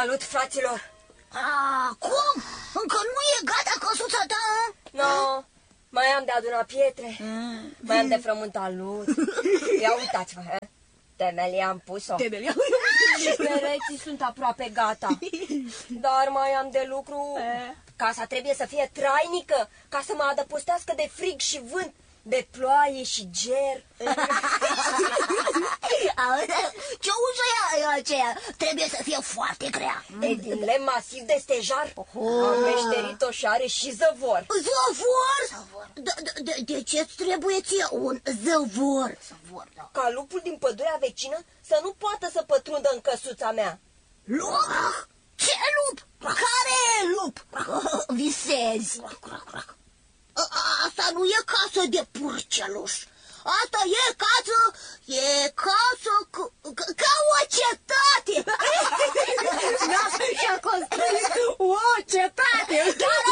Salut, fraților! Cum? Încă nu e gata căsuța ta? No, mai am de adunat pietre, mai am de frământat lut. Ia uitați-vă, temelia am pus-o. Și pereții sunt aproape gata. Dar mai am de lucru. Casa trebuie să fie trainică, ca să mă adăpostească de frig și vânt, de ploaie și ger. Ce ușă e aceea? Trebuie să fie foarte grea. E din lemn masiv de stejar. Am meșterit-o și are și zăvor. Zăvor? De ce-ți trebuie ție un zăvor? Ca lupul din pădurea vecină să nu poată să pătrundă în căsuța mea. Lup? Ce lup? Care lup? Visezi. Asta nu e casă de purceluș. Asta e casă ca o cetate. Și-a construit o cetate. Chiar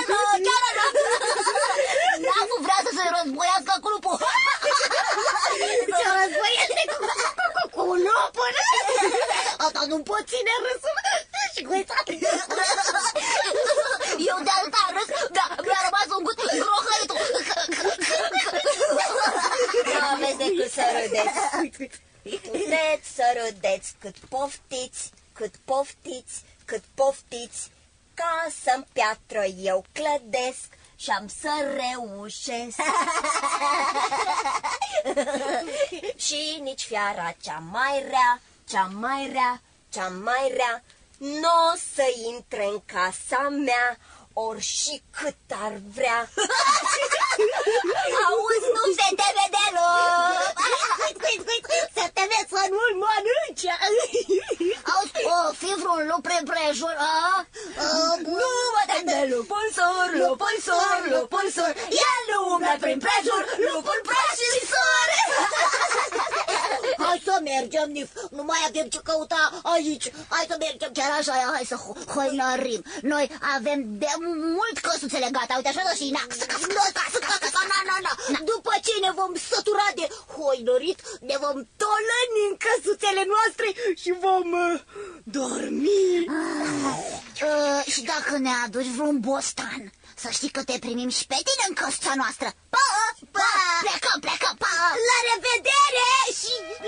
N-am vrea să se războiască cu lupul. Se războiește cu lupul. Asta nu pot ține râsul. Și cuițat. Eu de atâta râs, dar mi-a rămas un gust grohăitul. Nu aveți decât să râdeți. Puteți să râdeți cât poftiți, cât poftiți, cât poftiți. Casă-n piatră eu clădesc și am să reușesc. Și nici fiara cea mai rea, cea mai rea, cea mai rea, n-o să intre în casa mea, ori și cât ar vrea. Auzi, nu se teme deloc. Se teme să nu-l mănânce. Auzi, o fi vreun lup prin prejur? Nu mă tem de lupul sur, lupul sur, lupul sur. El nu umblă prin prejur, lupul prăjitor. Hai să mergem, Nif. Nu mai avem ce căuta aici. Hai să mergem chiar așa, hai să hoinărim. Noi avem de mult căsuțele gata. Uite așa și na. După ce ne vom sătura de hoinărit, ne vom tolăni în căsuțele noastre și vom dormi. Și dacă ne aduci vreun bostan, să știi că te primim și pe tine în căsuța noastră. Pa! Plecăm, pa! La revedere și